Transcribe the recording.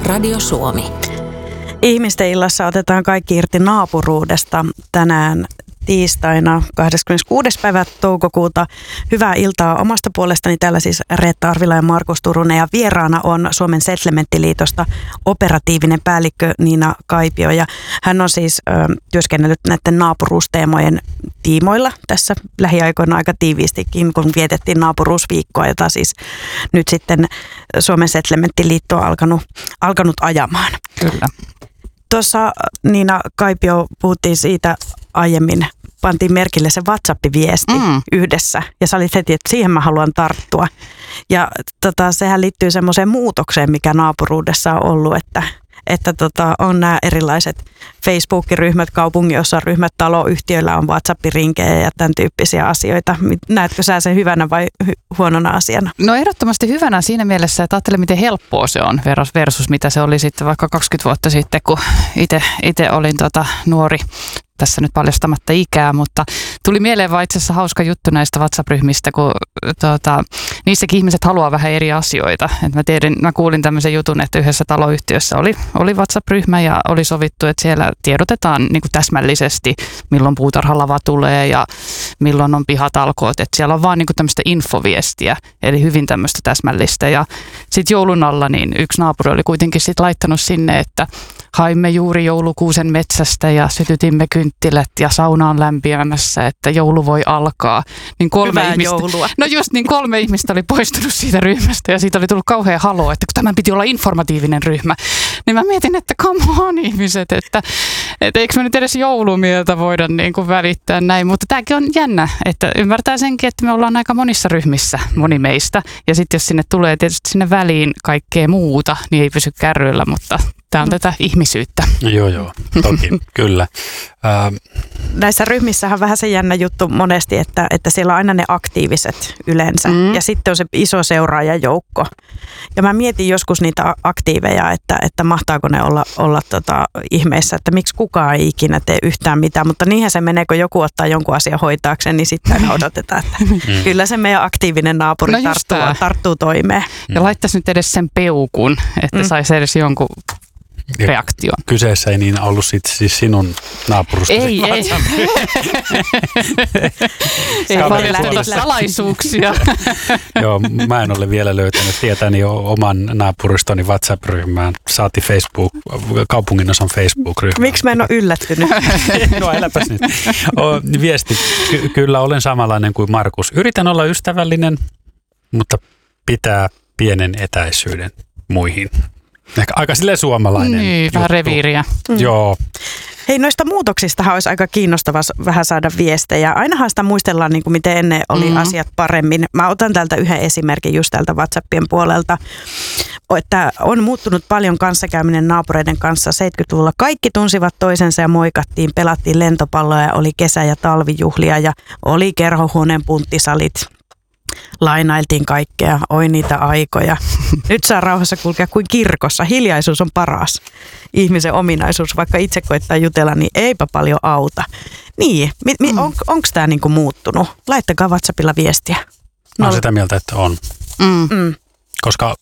Radio Suomi. Ihmisten illassa otetaan kaikki irti naapuruudesta tänään tiistaina 26. päivä toukokuuta. Hyvää iltaa omasta puolestani. Täällä siis Reetta Arvila ja Markus Turunen ja vieraana on Suomen Settlementtiliitosta operatiivinen päällikkö Niina Kaipio. Ja hän on siis työskennellyt näiden naapuruusteemojen tiimoilla tässä lähiaikoina aika tiiviistikin, kun vietettiin naapuruusviikkoa, jota siis nyt sitten Suomen Settlementtiliitto on alkanut ajamaan. Kyllä. Tuossa Niina Kaipio puhuttiin siitä aiemmin, pantiin merkille se WhatsApp-viesti yhdessä ja sä olit heti, että siihen mä haluan tarttua. Ja sehän liittyy semmoiseen muutokseen, mikä naapuruudessa on ollut, että on nämä erilaiset Facebook-ryhmät, kaupunginosaryhmät, taloyhtiöillä on WhatsApp-rinkejä ja tämän tyyppisiä asioita. Näetkö sä sen hyvänä vai huonona asiana? No ehdottomasti hyvänä siinä mielessä, että ajattele miten helppoa se on versus mitä se oli sitten vaikka 20 vuotta sitten, kun itse olin nuori. Tässä nyt paljastamatta ikää, mutta tuli mieleen vaan itse asiassa hauska juttu näistä WhatsApp-ryhmistä, kun niissäkin ihmiset haluaa vähän eri asioita. Mä kuulin tämmöisen jutun, että yhdessä taloyhtiössä oli WhatsApp-ryhmä ja oli sovittu, että siellä tiedotetaan niin kuin täsmällisesti, milloin puutarhalava tulee ja milloin on pihatalkoot. Että siellä on vaan niin kuin tämmöistä infoviestiä, eli hyvin tämmöistä täsmällistä. Ja sitten joulun alla niin yksi naapuri oli kuitenkin sit laittanut sinne, että haimme juuri joulukuusen metsästä ja sytytimme kynttilät ja sauna on lämpimässä, että joulu voi alkaa. Niin kolme ihmistä oli poistunut siitä ryhmästä ja siitä oli tullut kauhean haloo, että kun tämän piti olla informatiivinen ryhmä. Niin mä mietin, että come on ihmiset, että eikö me nyt edes joulumieltä voida niin kuin välittää näin. Mutta tämäkin on jännä, että ymmärtää senkin, että me ollaan aika monissa ryhmissä, moni meistä. Ja sitten jos sinne tulee tietysti sinne väliin kaikkea muuta, niin ei pysy kärryillä, mutta tämä on tätä ihmisyyttä. Joo, toki, kyllä. Näissä ryhmissähän on vähän se jännä juttu monesti, että siellä on aina ne aktiiviset yleensä ja sitten on se iso seuraajajoukko. Ja mä mietin joskus niitä aktiiveja, että mahtaako ne olla ihmeissä, että miksi kukaan ei ikinä tee yhtään mitään, mutta niinhän se menee, kun joku ottaa jonkun asian hoitaakseen, niin sitten odotetaan, että kyllä se meidän aktiivin naapuri tarttuu toimeen. Ja laittaisi nyt edes sen peukun, että saisi edes jonkun reaktio. Kyseessä ei niin ollut siis sinun naapurustasi. Ei paljasteta salaisuuksia. Joo, mä en ole vielä löytänyt tietäni oman naapurustoni WhatsApp-ryhmään. Saati kaupunginosan Facebook-ryhmään. Miksi mä en ole yllättynyt? No äläpäs nyt. Viesti. Kyllä olen samanlainen kuin Markus. Yritän olla ystävällinen, mutta pitää pienen etäisyyden muihin. Ehkä aika silleen suomalainen juttu. Vähän reviiriä. Joo. Hei, noista muutoksistahan olisi aika kiinnostavaa vähän saada viestejä. Ainahan sitä muistellaan, niin kuin miten ennen oli asiat paremmin. Mä otan täältä yhden esimerkin just täältä WhatsAppien puolelta, että on muuttunut paljon kanssakäyminen naapureiden kanssa 70-luvulla. Kaikki tunsivat toisensa ja moikattiin, pelattiin lentopalloa ja oli kesä- ja talvijuhlia ja oli kerhohuoneen punttisalit. Lainailtiin kaikkea, oi niitä aikoja. Nyt saa rauhassa kulkea kuin kirkossa. Hiljaisuus on paras ihmisen ominaisuus. Vaikka itse koittaa jutella, niin eipä paljon auta. Niin, onko tämä niinku muuttunut? Laittakaa WhatsAppilla viestiä. Mä oon sitä mieltä, että on. Koska